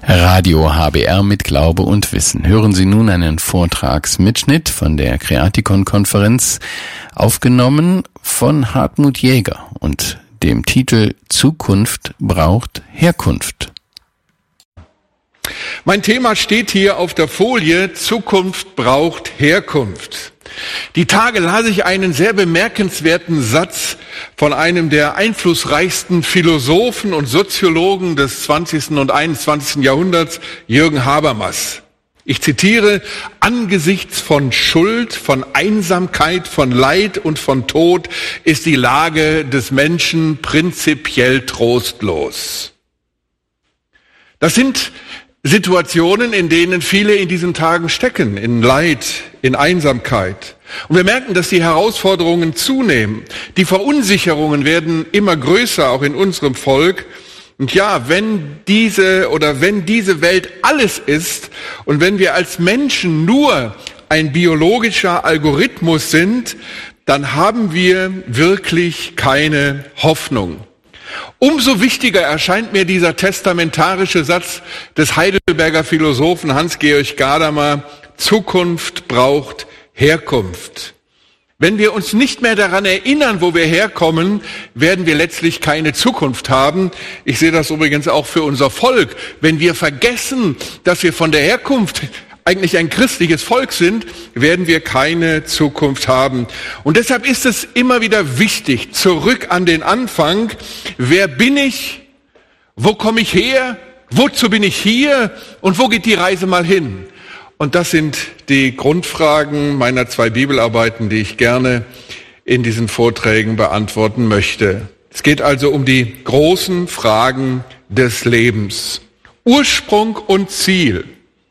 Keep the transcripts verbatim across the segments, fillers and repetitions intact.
Radio H B R mit Glaube und Wissen. Hören Sie nun einen Vortragsmitschnitt von der Creaticon-Konferenz, aufgenommen von Hartmut Jäger und dem Titel Zukunft braucht Herkunft. Mein Thema steht hier auf der Folie: Zukunft braucht Herkunft. Die Tage las ich einen sehr bemerkenswerten Satz von einem der einflussreichsten Philosophen und Soziologen des zwanzigsten und einundzwanzigsten Jahrhunderts, Jürgen Habermas. Ich zitiere: Angesichts von Schuld, von Einsamkeit, von Leid und von Tod ist die Lage des Menschen prinzipiell trostlos. Das sind Situationen, in denen viele in diesen Tagen stecken, in Leid, in Einsamkeit. Und wir merken, dass die Herausforderungen zunehmen. Die Verunsicherungen werden immer größer, auch in unserem Volk. Und ja, wenn diese oder wenn diese Welt alles ist und wenn wir als Menschen nur ein biologischer Algorithmus sind, dann haben wir wirklich keine Hoffnung. Umso wichtiger erscheint mir dieser testamentarische Satz des Heidelberger Philosophen Hans-Georg Gadamer: Zukunft braucht Herkunft. Wenn wir uns nicht mehr daran erinnern, wo wir herkommen, werden wir letztlich keine Zukunft haben. Ich sehe das übrigens auch für unser Volk. Wenn wir vergessen, dass wir von der Herkunft eigentlich ein christliches Volk sind, werden wir keine Zukunft haben. Und deshalb ist es immer wieder wichtig, zurück an den Anfang. Wer bin ich? Wo komme ich her? Wozu bin ich hier? Und wo geht die Reise mal hin? Und das sind die Grundfragen meiner zwei Bibelarbeiten, die ich gerne in diesen Vorträgen beantworten möchte. Es geht also um die großen Fragen des Lebens. Ursprung und Ziel.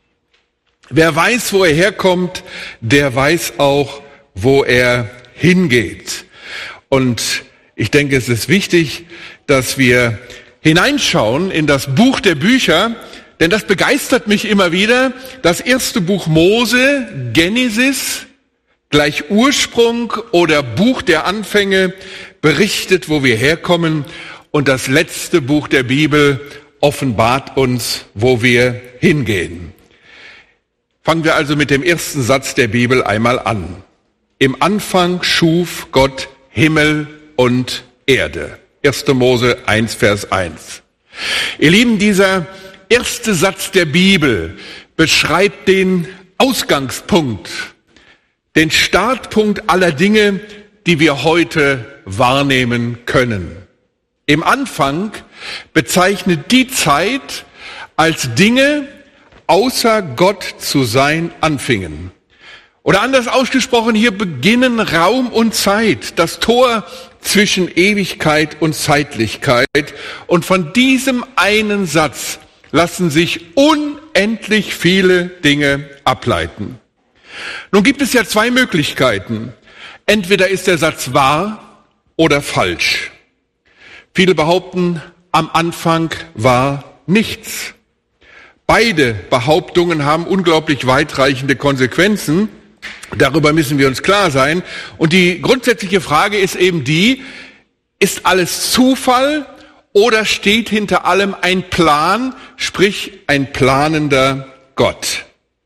Wer weiß, wo er herkommt, der weiß auch, wo er hingeht. Und ich denke, es ist wichtig, dass wir hineinschauen in das Buch der Bücher, denn das begeistert mich immer wieder. Das erste Buch Mose, Genesis, gleich Ursprung oder Buch der Anfänge, berichtet, wo wir herkommen. Und das letzte Buch der Bibel offenbart uns, wo wir hingehen. Fangen wir also mit dem ersten Satz der Bibel einmal an. Im Anfang schuf Gott Himmel und Erde. erster Mose eins, Vers eins. Ihr Lieben, dieser erste Satz der Bibel beschreibt den Ausgangspunkt, den Startpunkt aller Dinge, die wir heute wahrnehmen können. Im Anfang bezeichnet die Zeit, als Dinge außer Gott zu sein anfingen. Oder anders ausgesprochen, hier beginnen Raum und Zeit, das Tor zwischen Ewigkeit und Zeitlichkeit. Und von diesem einen Satz lassen sich unendlich viele Dinge ableiten. Nun gibt es ja zwei Möglichkeiten. Entweder ist der Satz wahr oder falsch. Viele behaupten, am Anfang war nichts. Beide Behauptungen haben unglaublich weitreichende Konsequenzen. Darüber müssen wir uns klar sein. Und die grundsätzliche Frage ist eben die: Ist alles Zufall oder steht hinter allem ein Plan, sprich ein planender Gott?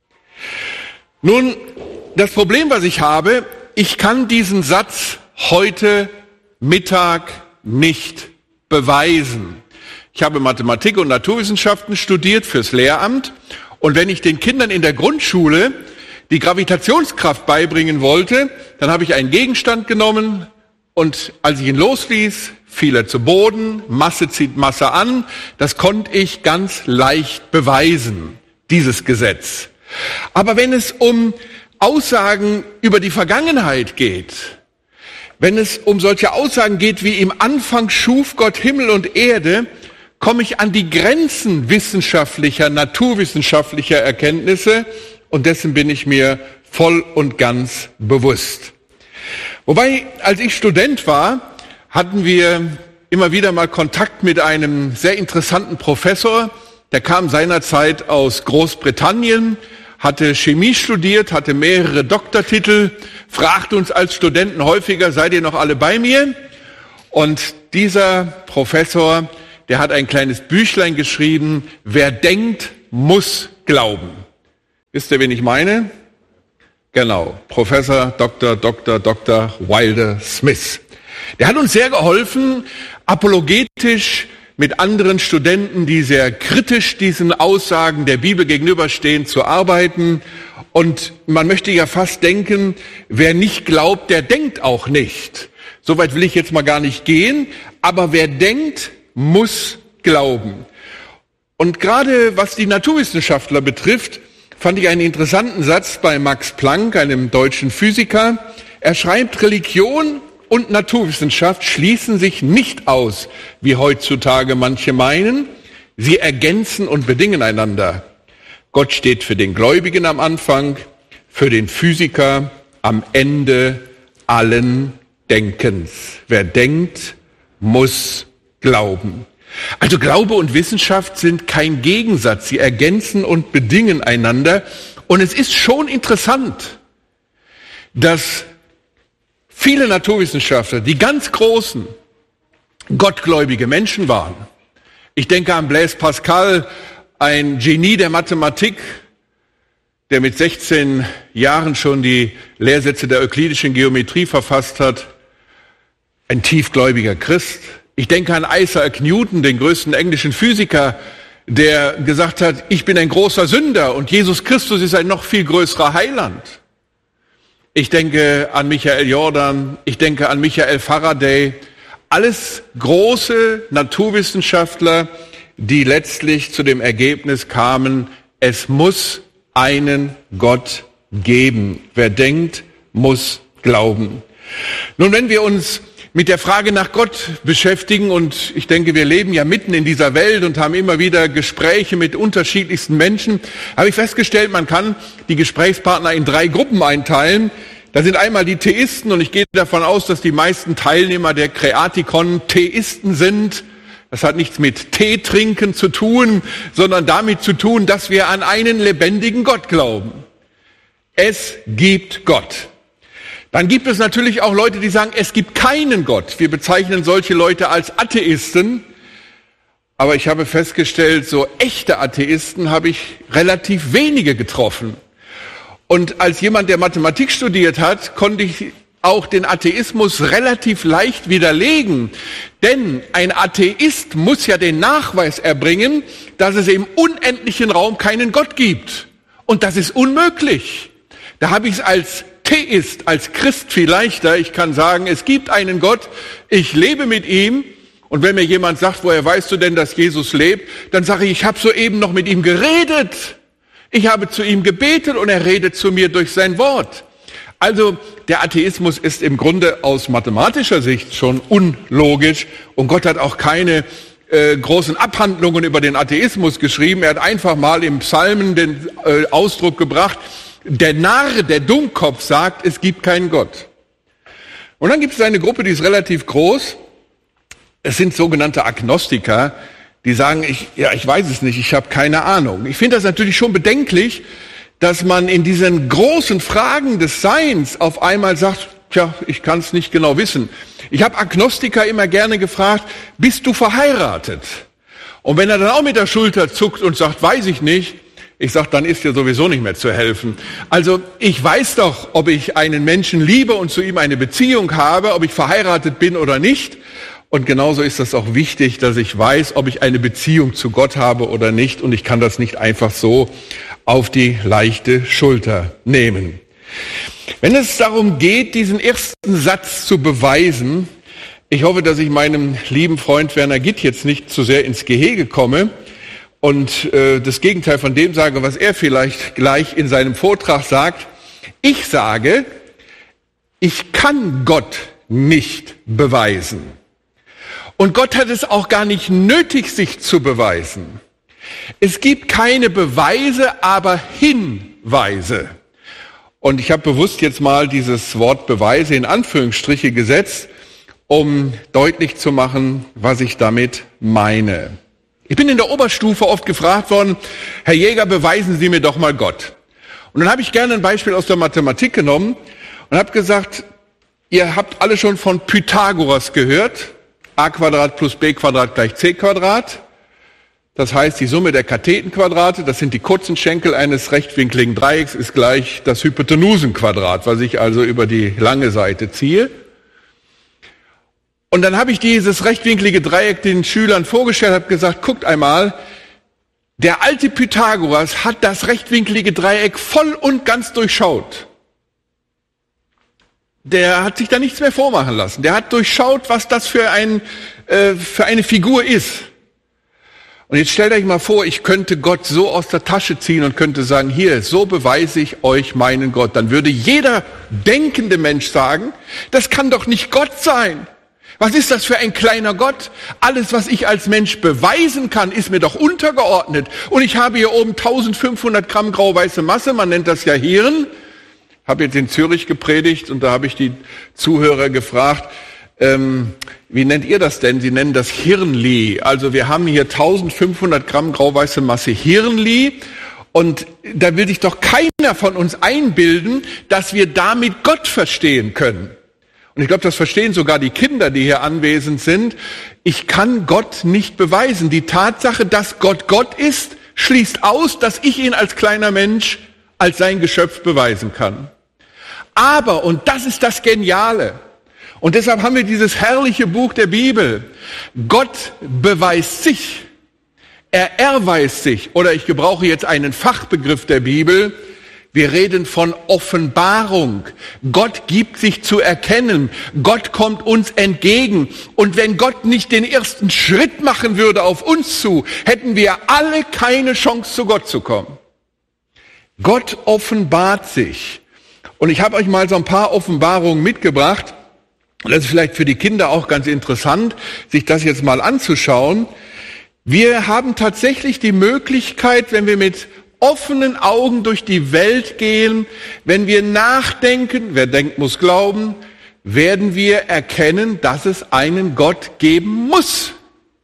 Nun, das Problem, was ich habe, ich kann diesen Satz heute Mittag nicht beweisen. Ich habe Mathematik und Naturwissenschaften studiert fürs Lehramt, und wenn ich den Kindern in der Grundschule die Gravitationskraft beibringen wollte, dann habe ich einen Gegenstand genommen und als ich ihn losließ, fiel er zu Boden, Masse zieht Masse an. Das konnte ich ganz leicht beweisen, dieses Gesetz. Aber wenn es um Aussagen über die Vergangenheit geht, wenn es um solche Aussagen geht wie im Anfang schuf Gott Himmel und Erde, komme ich an die Grenzen wissenschaftlicher, naturwissenschaftlicher Erkenntnisse, und dessen bin ich mir voll und ganz bewusst. Wobei, als ich Student war, hatten wir immer wieder mal Kontakt mit einem sehr interessanten Professor. Der kam seinerzeit aus Großbritannien, hatte Chemie studiert, hatte mehrere Doktortitel, fragte uns als Studenten häufiger: Seid ihr noch alle bei mir? Und dieser Professor, der hat ein kleines Büchlein geschrieben: Wer denkt, muss glauben. Wisst ihr, wen ich meine? Genau, Professor Doktor Doktor Doktor Wilder Smith. Der hat uns sehr geholfen, apologetisch mit anderen Studenten, die sehr kritisch diesen Aussagen der Bibel gegenüberstehen, zu arbeiten. Und man möchte ja fast denken, wer nicht glaubt, der denkt auch nicht. Soweit will ich jetzt mal gar nicht gehen, aber wer denkt, muss glauben. Und gerade was die Naturwissenschaftler betrifft, fand ich einen interessanten Satz bei Max Planck, einem deutschen Physiker. Er schreibt, Religion und Naturwissenschaft schließen sich nicht aus, wie heutzutage manche meinen. Sie ergänzen und bedingen einander. Gott steht für den Gläubigen am Anfang, für den Physiker am Ende allen Denkens. Wer denkt, muss glauben. Also Glaube und Wissenschaft sind kein Gegensatz, sie ergänzen und bedingen einander. Und es ist schon interessant, dass viele Naturwissenschaftler, die ganz großen, gottgläubige Menschen waren. Ich denke an Blaise Pascal, ein Genie der Mathematik, der mit sechzehn Jahren schon die Lehrsätze der euklidischen Geometrie verfasst hat. Ein tiefgläubiger Christ. Ich denke an Isaac Newton, den größten englischen Physiker, der gesagt hat, ich bin ein großer Sünder und Jesus Christus ist ein noch viel größerer Heiland. Ich denke an Michael Jordan, ich denke an Michael Faraday. Alles große Naturwissenschaftler, die letztlich zu dem Ergebnis kamen, es muss einen Gott geben. Wer denkt, muss glauben. Nun, wenn wir uns mit der Frage nach Gott beschäftigen, und ich denke, wir leben ja mitten in dieser Welt und haben immer wieder Gespräche mit unterschiedlichsten Menschen, habe ich festgestellt, man kann die Gesprächspartner in drei Gruppen einteilen. Da sind einmal die Theisten, und ich gehe davon aus, dass die meisten Teilnehmer der Kreatikon Theisten sind. Das hat nichts mit Tee trinken zu tun, sondern damit zu tun, dass wir an einen lebendigen Gott glauben. Es gibt Gott. Dann gibt es natürlich auch Leute, die sagen, es gibt keinen Gott. Wir bezeichnen solche Leute als Atheisten. Aber ich habe festgestellt, so echte Atheisten habe ich relativ wenige getroffen. Und als jemand, der Mathematik studiert hat, konnte ich auch den Atheismus relativ leicht widerlegen. Denn ein Atheist muss ja den Nachweis erbringen, dass es im unendlichen Raum keinen Gott gibt. Und das ist unmöglich. Da habe ich es als Theist, als Christ viel leichter. Ich kann sagen, es gibt einen Gott, ich lebe mit ihm. Und wenn mir jemand sagt, woher weißt du denn, dass Jesus lebt, dann sage ich, ich habe soeben noch mit ihm geredet. Ich habe zu ihm gebetet und er redet zu mir durch sein Wort. Also der Atheismus ist im Grunde aus mathematischer Sicht schon unlogisch. Und Gott hat auch keine äh, großen Abhandlungen über den Atheismus geschrieben. Er hat einfach mal im Psalmen den äh, Ausdruck gebracht, der Narr, der Dummkopf sagt, es gibt keinen Gott. Und dann gibt es eine Gruppe, die ist relativ groß. Es sind sogenannte Agnostiker, die sagen, ich, ja, ich weiß es nicht, ich habe keine Ahnung. Ich finde das natürlich schon bedenklich, dass man in diesen großen Fragen des Seins auf einmal sagt, tja, ich kann es nicht genau wissen. Ich habe Agnostiker immer gerne gefragt, bist du verheiratet? Und wenn er dann auch mit der Schulter zuckt und sagt, weiß ich nicht, ich sage, dann ist dir sowieso nicht mehr zu helfen. Also ich weiß doch, ob ich einen Menschen liebe und zu ihm eine Beziehung habe, ob ich verheiratet bin oder nicht. Und genauso ist das auch wichtig, dass ich weiß, ob ich eine Beziehung zu Gott habe oder nicht. Und ich kann das nicht einfach so auf die leichte Schulter nehmen. Wenn es darum geht, diesen ersten Satz zu beweisen, ich hoffe, dass ich meinem lieben Freund Werner Gitt jetzt nicht zu sehr ins Gehege komme und äh, das Gegenteil von dem sage, was er vielleicht gleich in seinem Vortrag sagt. Ich sage, ich kann Gott nicht beweisen. Und Gott hat es auch gar nicht nötig, sich zu beweisen. Es gibt keine Beweise, aber Hinweise. Und ich habe bewusst jetzt mal dieses Wort Beweise in Anführungsstriche gesetzt, um deutlich zu machen, was ich damit meine. Ich bin in der Oberstufe oft gefragt worden, Herr Jäger, beweisen Sie mir doch mal Gott. Und dann habe ich gerne ein Beispiel aus der Mathematik genommen und habe gesagt, ihr habt alle schon von Pythagoras gehört. A Quadrat plus B Quadrat gleich C Quadrat. Das heißt, die Summe der Kathetenquadrate, das sind die kurzen Schenkel eines rechtwinkligen Dreiecks, ist gleich das Hypotenusenquadrat, was ich also über die lange Seite ziehe. Und dann habe ich dieses rechtwinklige Dreieck den Schülern vorgestellt, habe gesagt, guckt einmal, der alte Pythagoras hat das rechtwinklige Dreieck voll und ganz durchschaut. Der hat sich da nichts mehr vormachen lassen. Der hat durchschaut, was das für, ein, äh, für eine Figur ist. Und jetzt stellt euch mal vor, ich könnte Gott so aus der Tasche ziehen und könnte sagen, hier, so beweise ich euch meinen Gott. Dann würde jeder denkende Mensch sagen, das kann doch nicht Gott sein. Was ist das für ein kleiner Gott? Alles, was ich als Mensch beweisen kann, ist mir doch untergeordnet. Und ich habe hier oben eintausendfünfhundert Gramm grau-weiße Masse, man nennt das ja Hirn. Ich habe jetzt in Zürich gepredigt und da habe ich die Zuhörer gefragt, ähm, wie nennt ihr das denn? Sie nennen das Hirnli. Also wir haben hier eintausendfünfhundert Gramm grau-weiße Masse Hirnli und da will sich doch keiner von uns einbilden, dass wir damit Gott verstehen können. Und ich glaube, das verstehen sogar die Kinder, die hier anwesend sind. Ich kann Gott nicht beweisen. Die Tatsache, dass Gott Gott ist, schließt aus, dass ich ihn als kleiner Mensch, als sein Geschöpf beweisen kann. Aber, und das ist das Geniale, und deshalb haben wir dieses herrliche Buch der Bibel, Gott beweist sich, er erweist sich, oder ich gebrauche jetzt einen Fachbegriff der Bibel, wir reden von Offenbarung. Gott gibt sich zu erkennen. Gott kommt uns entgegen. Und wenn Gott nicht den ersten Schritt machen würde auf uns zu, hätten wir alle keine Chance, zu Gott zu kommen. Gott offenbart sich. Und ich habe euch mal so ein paar Offenbarungen mitgebracht. Das ist vielleicht für die Kinder auch ganz interessant, sich das jetzt mal anzuschauen. Wir haben tatsächlich die Möglichkeit, wenn wir mit offenen Augen durch die Welt gehen, wenn wir nachdenken, wer denkt, muss glauben, werden wir erkennen, dass es einen Gott geben muss.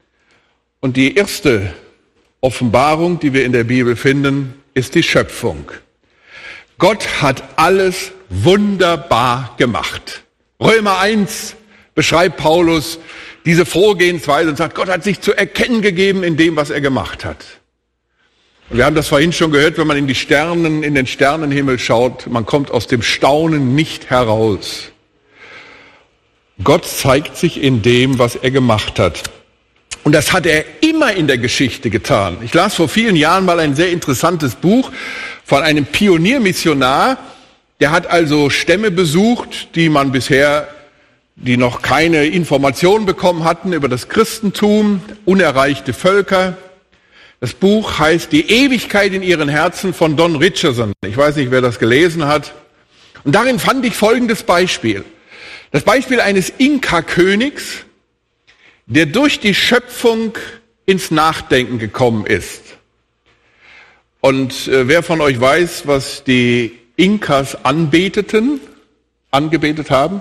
Und die erste Offenbarung, die wir in der Bibel finden, ist die Schöpfung. Gott hat alles wunderbar gemacht. Römer eins beschreibt Paulus diese Vorgehensweise und sagt, Gott hat sich zu erkennen gegeben in dem, was er gemacht hat. Und wir haben das vorhin schon gehört, wenn man in die Sternen, in den Sternenhimmel schaut, man kommt aus dem Staunen nicht heraus. Gott zeigt sich in dem, was er gemacht hat. Und das hat er immer in der Geschichte getan. Ich las vor vielen Jahren mal ein sehr interessantes Buch von einem Pioniermissionar. Der hat also Stämme besucht, die man bisher, die noch keine Informationen bekommen hatten über das Christentum, unerreichte Völker. Das Buch heißt Die Ewigkeit in ihren Herzen von Don Richardson. Ich weiß nicht, wer das gelesen hat. Und darin fand ich folgendes Beispiel. Das Beispiel eines Inka-Königs, der durch die Schöpfung ins Nachdenken gekommen ist. Und äh, wer von euch weiß, was die Inkas anbeteten, angebetet haben?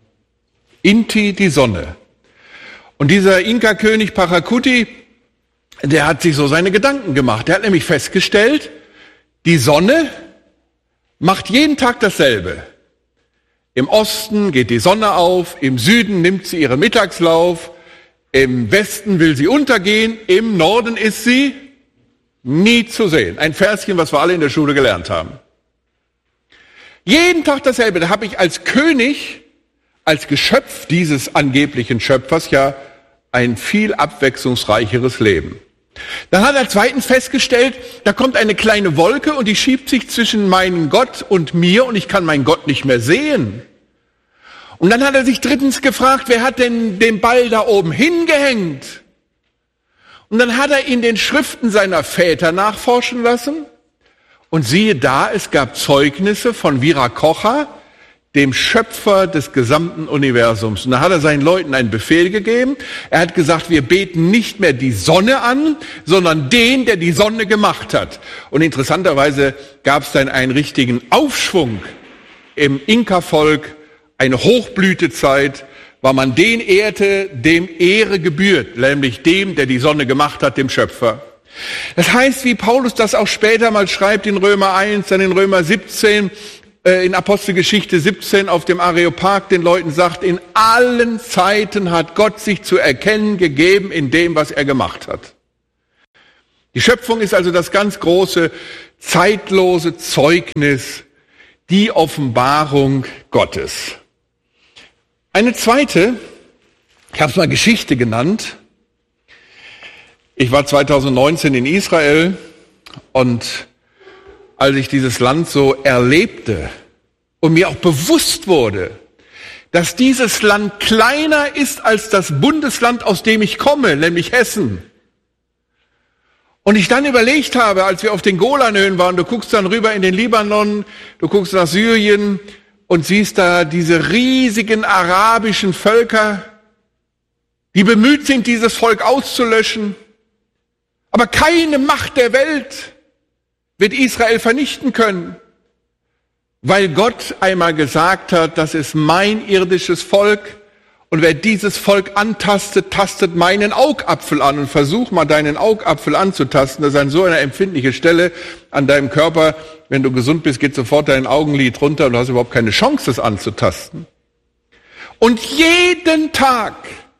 Inti, die Sonne. Und dieser Inka-König Pachacuti, der hat sich so seine Gedanken gemacht. Der hat nämlich festgestellt, die Sonne macht jeden Tag dasselbe. Im Osten geht die Sonne auf, im Süden nimmt sie ihren Mittagslauf, im Westen will sie untergehen, im Norden ist sie nie zu sehen. Ein Verschen, was wir alle in der Schule gelernt haben. Jeden Tag dasselbe. Da habe ich als König, als Geschöpf dieses angeblichen Schöpfers ja ein viel abwechslungsreicheres Leben. Dann hat er zweitens festgestellt, da kommt eine kleine Wolke und die schiebt sich zwischen meinem Gott und mir und ich kann meinen Gott nicht mehr sehen. Und dann hat er sich drittens gefragt, wer hat denn den Ball da oben hingehängt? Und dann hat er in den Schriften seiner Väter nachforschen lassen und siehe da, es gab Zeugnisse von Viracocha, dem Schöpfer des gesamten Universums. Und da hat er seinen Leuten einen Befehl gegeben. Er hat gesagt, wir beten nicht mehr die Sonne an, sondern den, der die Sonne gemacht hat. Und interessanterweise gab es dann einen richtigen Aufschwung im Inka-Volk, eine Hochblütezeit, weil man den ehrte, dem Ehre gebührt, nämlich dem, der die Sonne gemacht hat, dem Schöpfer. Das heißt, wie Paulus das auch später mal schreibt in Römer eins, dann in Römer siebzehn, in Apostelgeschichte siebzehn auf dem Areopag den Leuten sagt, in allen Zeiten hat Gott sich zu erkennen gegeben in dem, was er gemacht hat. Die Schöpfung ist also das ganz große, zeitlose Zeugnis, die Offenbarung Gottes. Eine zweite, ich habe es mal Geschichte genannt. Ich war zweitausendneunzehn in Israel und als ich dieses Land so erlebte und mir auch bewusst wurde, dass dieses Land kleiner ist als das Bundesland, aus dem ich komme, nämlich Hessen. Und ich dann überlegt habe, als wir auf den Golanhöhen waren, du guckst dann rüber in den Libanon, du guckst nach Syrien und siehst da diese riesigen arabischen Völker, die bemüht sind, dieses Volk auszulöschen. Aber keine Macht der Welt wird Israel vernichten können, weil Gott einmal gesagt hat, das ist mein irdisches Volk. Und wer dieses Volk antastet, tastet meinen Augapfel an. Und versuch mal, deinen Augapfel anzutasten. Das ist eine so eine empfindliche Stelle an deinem Körper. Wenn du gesund bist, geht sofort dein Augenlid runter und du hast überhaupt keine Chance, das anzutasten. Und jeden Tag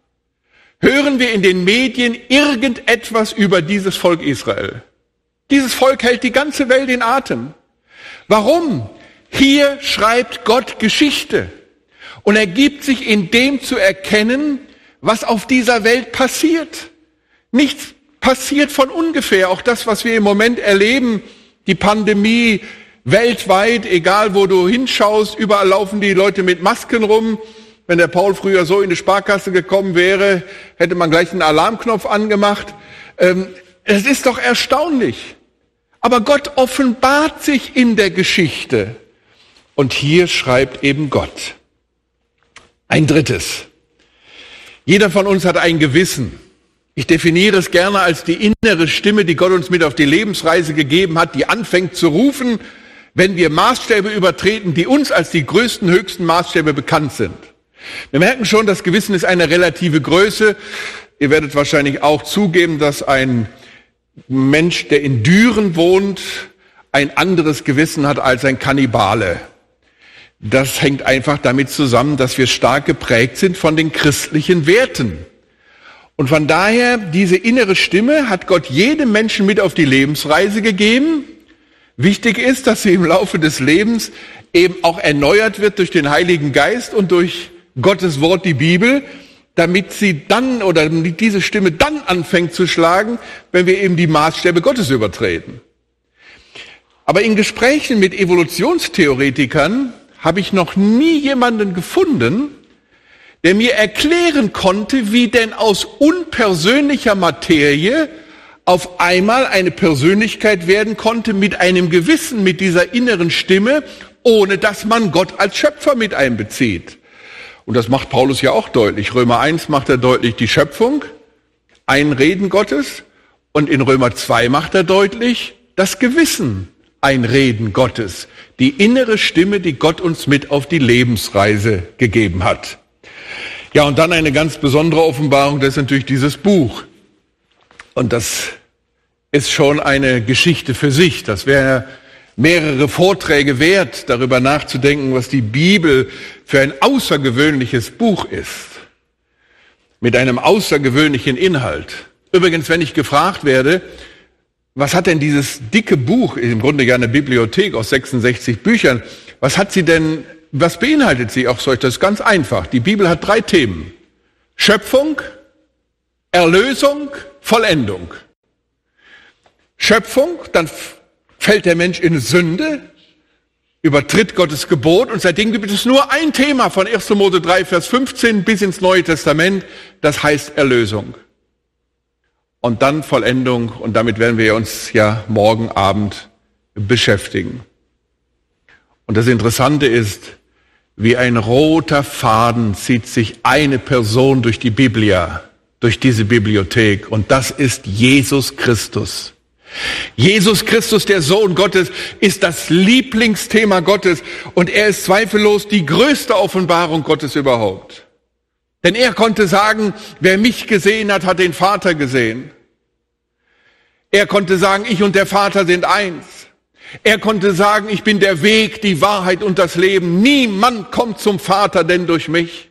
hören wir in den Medien irgendetwas über dieses Volk Israel. Dieses Volk hält die ganze Welt in Atem. Warum? Hier schreibt Gott Geschichte. Und er gibt sich in dem zu erkennen, was auf dieser Welt passiert. Nichts passiert von ungefähr. Auch das, was wir im Moment erleben, die Pandemie weltweit, egal wo du hinschaust, überall laufen die Leute mit Masken rum. Wenn der Paul früher so in die Sparkasse gekommen wäre, hätte man gleich einen Alarmknopf angemacht. Ähm, es ist doch erstaunlich. Aber Gott offenbart sich in der Geschichte. Und hier schreibt eben Gott. Ein drittes. Jeder von uns hat ein Gewissen. Ich definiere es gerne als die innere Stimme, die Gott uns mit auf die Lebensreise gegeben hat, die anfängt zu rufen, wenn wir Maßstäbe übertreten, die uns als die größten, höchsten Maßstäbe bekannt sind. Wir merken schon, das Gewissen ist eine relative Größe. Ihr werdet wahrscheinlich auch zugeben, dass ein Mensch, der in Düren wohnt, ein anderes Gewissen hat als ein Kannibale. Das hängt einfach damit zusammen, dass wir stark geprägt sind von den christlichen Werten. Und von daher, diese innere Stimme hat Gott jedem Menschen mit auf die Lebensreise gegeben. Wichtig ist, dass sie im Laufe des Lebens eben auch erneuert wird durch den Heiligen Geist und durch Gottes Wort, die Bibel, damit sie dann oder damit diese Stimme dann anfängt zu schlagen, wenn wir eben die Maßstäbe Gottes übertreten. Aber in Gesprächen mit Evolutionstheoretikern habe ich noch nie jemanden gefunden, der mir erklären konnte, wie denn aus unpersönlicher Materie auf einmal eine Persönlichkeit werden konnte mit einem Gewissen, mit dieser inneren Stimme, ohne dass man Gott als Schöpfer mit einbezieht. Und das macht Paulus ja auch deutlich. Römer eins macht er deutlich die Schöpfung, ein Reden Gottes, und in Römer zwei macht er deutlich das Gewissen, ein Reden Gottes, die innere Stimme, die Gott uns mit auf die Lebensreise gegeben hat. Ja, und dann eine ganz besondere Offenbarung, das ist natürlich dieses Buch. Und das ist schon eine Geschichte für sich. Das wäre mehrere Vorträge wert, darüber nachzudenken, was die Bibel für ein außergewöhnliches Buch ist. Mit einem außergewöhnlichen Inhalt. Übrigens, wenn ich gefragt werde, was hat denn dieses dicke Buch, im Grunde ja eine Bibliothek aus sechsundsechzig Büchern, was hat sie denn, was beinhaltet sie? Auch solch, das ist ganz einfach. Die Bibel hat drei Themen. Schöpfung, Erlösung, Vollendung. Schöpfung, dann fällt der Mensch in Sünde, übertritt Gottes Gebot, und seitdem gibt es nur ein Thema von erster Mose drei, Vers fünfzehn bis ins Neue Testament, das heißt Erlösung. Und dann Vollendung, und damit werden wir uns ja morgen Abend beschäftigen. Und das Interessante ist, wie ein roter Faden zieht sich eine Person durch die Biblia, durch diese Bibliothek, und das ist Jesus Christus. Jesus Christus, der Sohn Gottes, ist das Lieblingsthema Gottes, und er ist zweifellos die größte Offenbarung Gottes überhaupt. Denn er konnte sagen, wer mich gesehen hat, hat den Vater gesehen. Er konnte sagen, ich und der Vater sind eins. Er konnte sagen, ich bin der Weg, die Wahrheit und das Leben. Niemand kommt zum Vater, denn durch mich.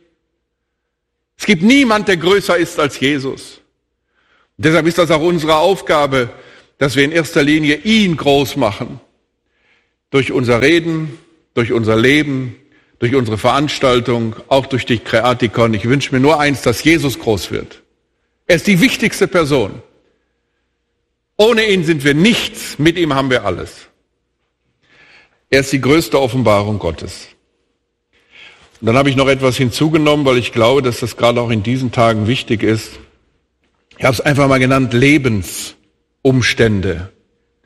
Es gibt niemand, der größer ist als Jesus. Und deshalb ist das auch unsere Aufgabe, dass wir in erster Linie ihn groß machen. Durch unser Reden, durch unser Leben, durch unsere Veranstaltung, auch durch die Kreatikon. Ich wünsche mir nur eins, dass Jesus groß wird. Er ist die wichtigste Person. Ohne ihn sind wir nichts, mit ihm haben wir alles. Er ist die größte Offenbarung Gottes. Und dann habe ich noch etwas hinzugenommen, weil ich glaube, dass das gerade auch in diesen Tagen wichtig ist. Ich habe es einfach mal genannt, Lebensumstände.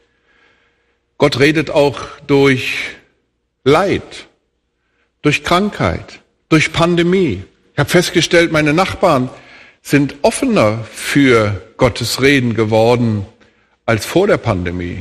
Gott redet auch durch Leid, durch Krankheit, durch Pandemie. Ich habe festgestellt, meine Nachbarn sind offener für Gottes Reden geworden als vor der Pandemie.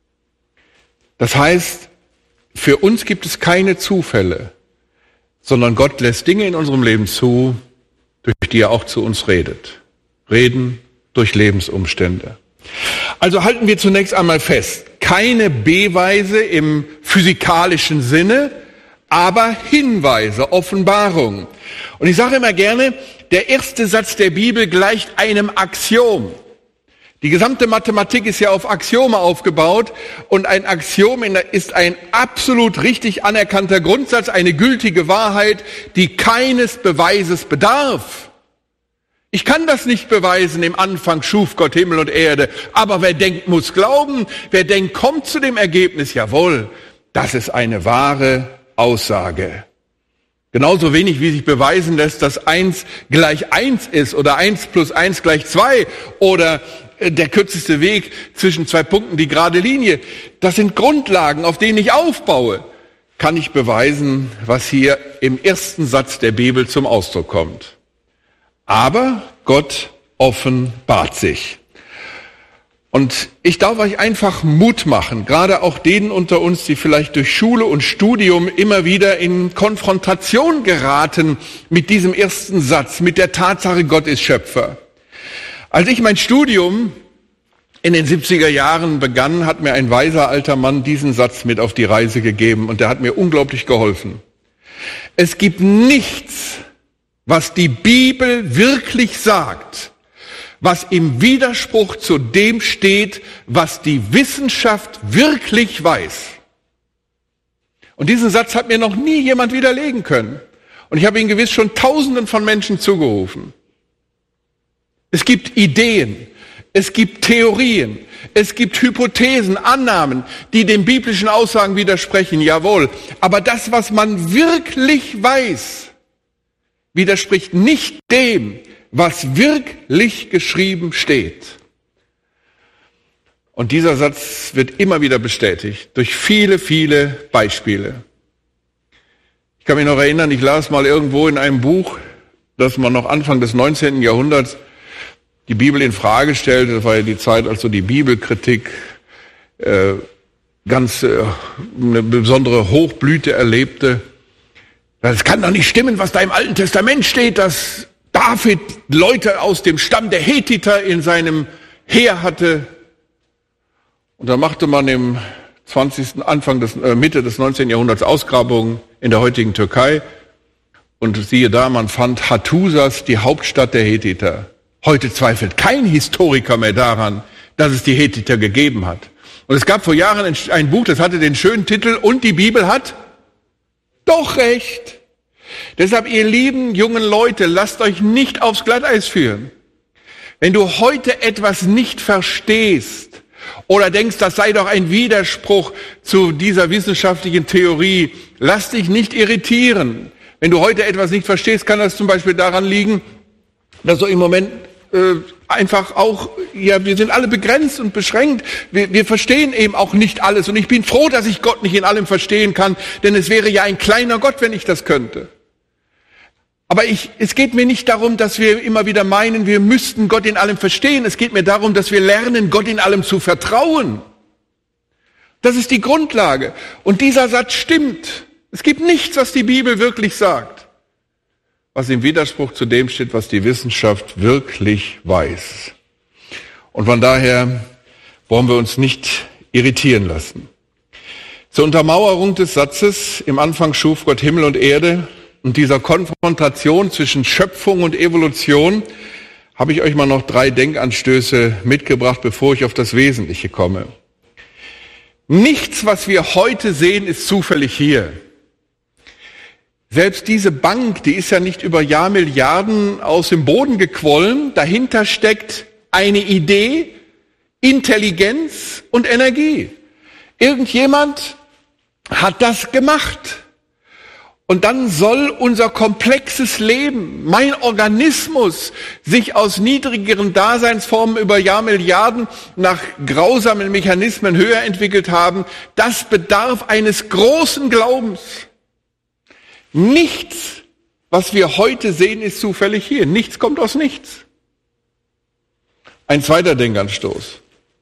Das heißt, für uns gibt es keine Zufälle, sondern Gott lässt Dinge in unserem Leben zu, durch die er auch zu uns redet. Reden durch Lebensumstände. Also halten wir zunächst einmal fest, keine Beweise im physikalischen Sinne, aber Hinweise, Offenbarung. Und ich sage immer gerne, der erste Satz der Bibel gleicht einem Axiom. Die gesamte Mathematik ist ja auf Axiome aufgebaut und ein Axiom ist ein absolut richtig anerkannter Grundsatz, eine gültige Wahrheit, die keines Beweises bedarf. Ich kann das nicht beweisen, im Anfang schuf Gott Himmel und Erde, aber wer denkt, muss glauben, wer denkt, kommt zu dem Ergebnis, jawohl, das ist eine wahre Aussage. Genauso wenig, wie sich beweisen lässt, dass eins gleich eins ist oder eins plus eins gleich zwei oder der kürzeste Weg zwischen zwei Punkten, die gerade Linie. Das sind Grundlagen, auf denen ich aufbaue. Kann ich beweisen, was hier im ersten Satz der Bibel zum Ausdruck kommt. Aber Gott offenbart sich. Und ich darf euch einfach Mut machen, gerade auch denen unter uns, die vielleicht durch Schule und Studium immer wieder in Konfrontation geraten mit diesem ersten Satz, mit der Tatsache, Gott ist Schöpfer. Als ich mein Studium in den siebziger Jahren begann, hat mir ein weiser alter Mann diesen Satz mit auf die Reise gegeben und der hat mir unglaublich geholfen. Es gibt nichts, was die Bibel wirklich sagt, was im Widerspruch zu dem steht, was die Wissenschaft wirklich weiß. Und diesen Satz hat mir noch nie jemand widerlegen können. Und ich habe ihn gewiss schon Tausenden von Menschen zugerufen. Es gibt Ideen, es gibt Theorien, es gibt Hypothesen, Annahmen, die den biblischen Aussagen widersprechen, jawohl. Aber das, was man wirklich weiß, widerspricht nicht dem, was wirklich geschrieben steht. Und dieser Satz wird immer wieder bestätigt durch viele, viele Beispiele. Ich kann mich noch erinnern, ich las mal irgendwo in einem Buch, dass man noch Anfang des neunzehnten Jahrhunderts die Bibel in Frage stellte. Das war ja die Zeit, als so die Bibelkritik äh, ganz äh, eine besondere Hochblüte erlebte. Es kann doch nicht stimmen, was da im Alten Testament steht, dass David Leute aus dem Stamm der Hethiter in seinem Heer hatte. Und da machte man im zwanzigsten Anfang des äh, Mitte des neunzehnten Jahrhunderts Ausgrabungen in der heutigen Türkei. Und siehe da, man fand Hattusas, die Hauptstadt der Hethiter. Heute zweifelt kein Historiker mehr daran, dass es die Hethiter gegeben hat. Und es gab vor Jahren ein Buch, das hatte den schönen Titel, und die Bibel hat doch recht. Deshalb, ihr lieben jungen Leute, lasst euch nicht aufs Glatteis führen. Wenn du heute etwas nicht verstehst oder denkst, das sei doch ein Widerspruch zu dieser wissenschaftlichen Theorie, lass dich nicht irritieren. Wenn du heute etwas nicht verstehst, kann das zum Beispiel daran liegen, dass du im Moment äh, einfach auch, ja, wir sind alle begrenzt und beschränkt. Wir, wir verstehen eben auch nicht alles. Und ich bin froh, dass ich Gott nicht in allem verstehen kann, denn es wäre ja ein kleiner Gott, wenn ich das könnte. Aber ich, es geht mir nicht darum, dass wir immer wieder meinen, wir müssten Gott in allem verstehen. Es geht mir darum, dass wir lernen, Gott in allem zu vertrauen. Das ist die Grundlage. Und dieser Satz stimmt. Es gibt nichts, was die Bibel wirklich sagt, was im Widerspruch zu dem steht, was die Wissenschaft wirklich weiß. Und von daher wollen wir uns nicht irritieren lassen. Zur Untermauerung des Satzes, im Anfang schuf Gott Himmel und Erde, und dieser Konfrontation zwischen Schöpfung und Evolution habe ich euch mal noch drei Denkanstöße mitgebracht, bevor ich auf das Wesentliche komme. Nichts, was wir heute sehen, ist zufällig hier. Selbst diese Bank, die ist ja nicht über Jahrmilliarden aus dem Boden gequollen. Dahinter steckt eine Idee, Intelligenz und Energie. Irgendjemand hat das gemacht. Und dann soll unser komplexes Leben, mein Organismus, sich aus niedrigeren Daseinsformen über Jahrmilliarden nach grausamen Mechanismen höher entwickelt haben. Das bedarf eines großen Glaubens. Nichts, was wir heute sehen, ist zufällig hier. Nichts kommt aus nichts. Ein zweiter Denkanstoß.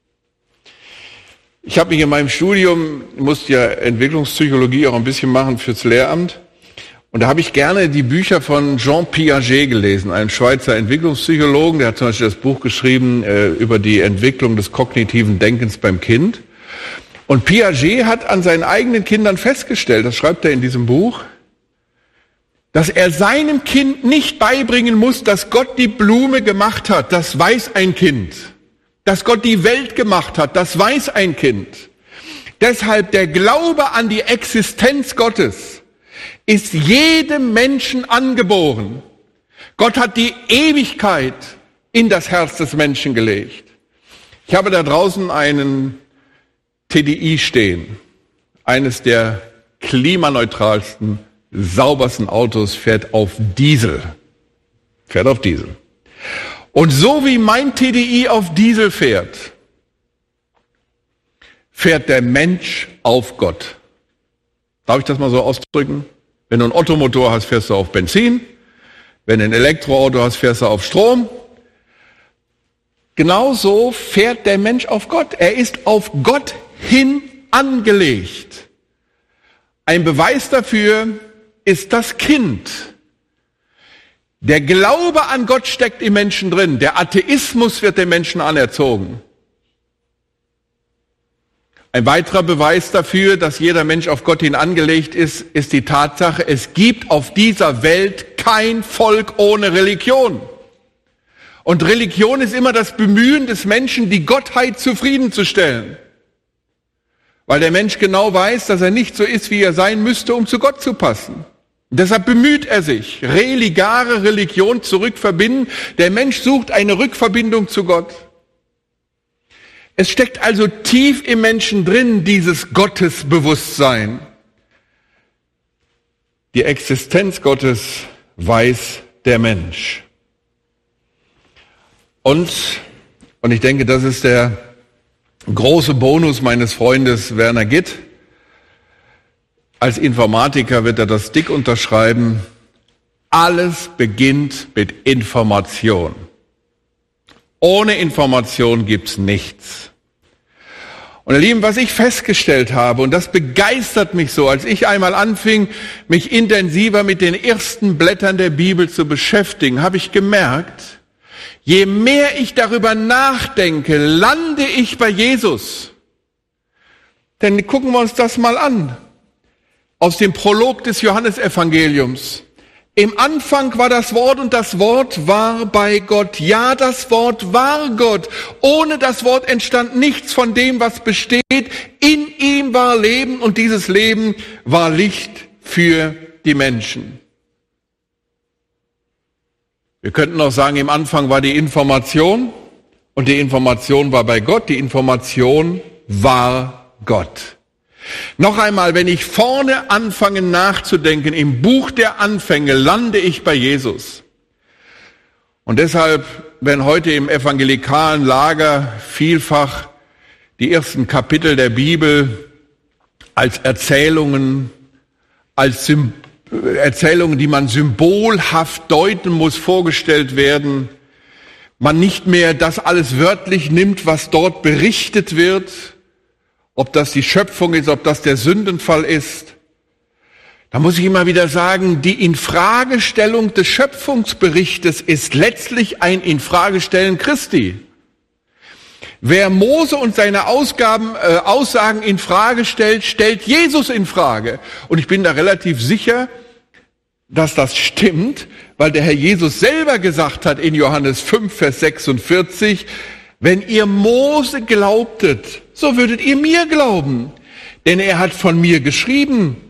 Ich habe mich in meinem Studium, musste ja Entwicklungspsychologie auch ein bisschen machen fürs Lehramt. Und da habe ich gerne die Bücher von Jean Piaget gelesen, einem Schweizer Entwicklungspsychologen. Der hat zum Beispiel das Buch geschrieben äh, über die Entwicklung des kognitiven Denkens beim Kind. Und Piaget hat an seinen eigenen Kindern festgestellt, das schreibt er in diesem Buch, dass er seinem Kind nicht beibringen muss, dass Gott die Blume gemacht hat. Das weiß ein Kind. Dass Gott die Welt gemacht hat, das weiß ein Kind. Deshalb der Glaube an die Existenz Gottes ist jedem Menschen angeboren. Gott hat die Ewigkeit in das Herz des Menschen gelegt. Ich habe da draußen einen T D I stehen. Eines der klimaneutralsten, saubersten Autos fährt auf Diesel. Fährt auf Diesel. Und so wie mein T D I auf Diesel fährt, fährt der Mensch auf Gott. Darf ich das mal so ausdrücken? Wenn du ein Ottomotor hast, fährst du auf Benzin. Wenn du ein Elektroauto hast, fährst du auf Strom. Genauso fährt der Mensch auf Gott. Er ist auf Gott hin angelegt. Ein Beweis dafür ist das Kind. Der Glaube an Gott steckt im Menschen drin. Der Atheismus wird dem Menschen anerzogen. Ein weiterer Beweis dafür, dass jeder Mensch auf Gott hin angelegt ist, ist die Tatsache, es gibt auf dieser Welt kein Volk ohne Religion. Und Religion ist immer das Bemühen des Menschen, die Gottheit zufriedenzustellen. Weil der Mensch genau weiß, dass er nicht so ist, wie er sein müsste, um zu Gott zu passen. Und deshalb bemüht er sich, religare Religion zurückverbinden. Der Mensch sucht eine Rückverbindung zu Gott. Es steckt also tief im Menschen drin, dieses Gottesbewusstsein. Die Existenz Gottes weiß der Mensch. Und, und ich denke, das ist der große Bonus meines Freundes Werner Gitt. Als Informatiker wird er das dick unterschreiben. Alles beginnt mit Information. Ohne Information gibt's nichts. Und ihr Lieben, was ich festgestellt habe, und das begeistert mich so, als ich einmal anfing, mich intensiver mit den ersten Blättern der Bibel zu beschäftigen, habe ich gemerkt, je mehr ich darüber nachdenke, lande ich bei Jesus. Denn gucken wir uns das mal an. Aus dem Prolog des Johannesevangeliums. Im Anfang war das Wort und das Wort war bei Gott. Ja, das Wort war Gott. Ohne das Wort entstand nichts von dem, was besteht. In ihm war Leben und dieses Leben war Licht für die Menschen. Wir könnten auch sagen, im Anfang war die Information und die Information war bei Gott. Die Information war Gott. Noch einmal, wenn ich vorne anfange nachzudenken, im Buch der Anfänge lande ich bei Jesus. Und deshalb werden heute im evangelikalen Lager vielfach die ersten Kapitel der Bibel als Erzählungen, als Sym- Erzählungen, die man symbolhaft deuten muss, vorgestellt werden. Man nicht mehr das alles wörtlich nimmt, was dort berichtet wird. Ob das die Schöpfung ist, ob das der Sündenfall ist. Da muss ich immer wieder sagen, die Infragestellung des Schöpfungsberichtes ist letztlich ein Infragestellen Christi. Wer Mose und seine Ausgaben, äh, Aussagen in Frage stellt, stellt Jesus in Frage. Und ich bin da relativ sicher, dass das stimmt, weil der Herr Jesus selber gesagt hat in Johannes fünf, Vers sechsundvierzig, wenn ihr Mose glaubtet, so würdet ihr mir glauben, denn er hat von mir geschrieben.